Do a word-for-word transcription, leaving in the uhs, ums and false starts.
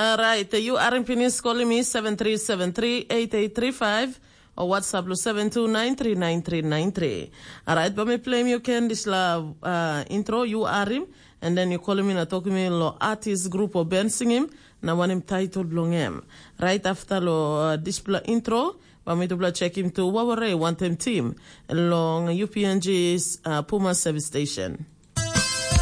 All right, you are in Pinis calling me seven three seven three eight eight three five or WhatsApp lo seven two nine three nine three nine three. All right, but me play me you can this la uh, intro you are him and then you call me na talk me lo artist group or band singing na one him title long him. Right after lo uh, display intro, but me to bla check him to what were one time team along U P N G's uh, Puma service station.